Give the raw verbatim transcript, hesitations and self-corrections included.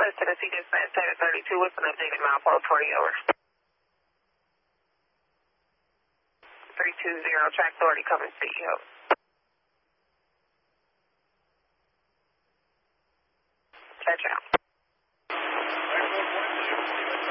West Tennessee Dispatch, Taylor thirty-two, what's an updated mile for forty over? three two zero, track authority coming to you. Catch out.